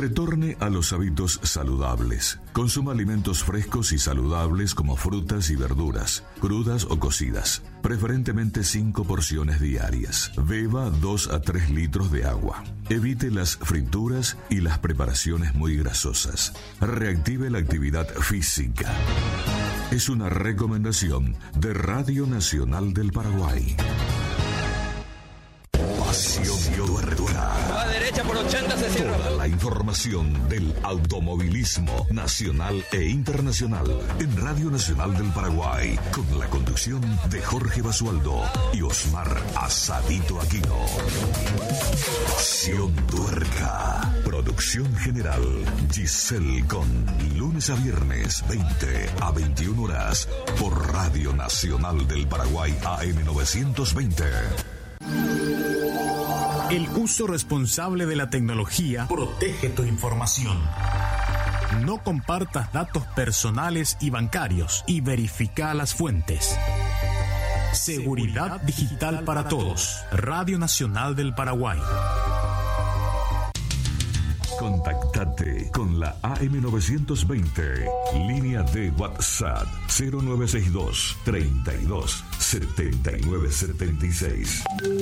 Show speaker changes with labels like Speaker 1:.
Speaker 1: Retorne a los hábitos saludables. Consuma alimentos frescos y saludables como frutas y verduras, crudas o cocidas. Preferentemente 5 porciones diarias. Beba 2 a 3 litros de agua. Evite las frituras y las preparaciones muy grasosas. Reactive la actividad física. Es una recomendación de Radio Nacional del Paraguay. Pasión Tuerca.
Speaker 2: Va derecha por 80, se cierra.
Speaker 1: Toda la información del automovilismo nacional e internacional en Radio Nacional del Paraguay, con la conducción de Jorge Basualdo y Osmar Asadito Aquino. Pasión Tuerca. Producción general Giselle Con. Lunes a viernes, 20 a 21 horas, por Radio Nacional del Paraguay AM 920.
Speaker 3: El uso responsable de la tecnología protege tu información. No compartas datos personales y bancarios y verifica las fuentes. Seguridad digital para todos. Radio Nacional del Paraguay.
Speaker 1: Contactate con la AM920, línea de WhatsApp 0962 32 79 76.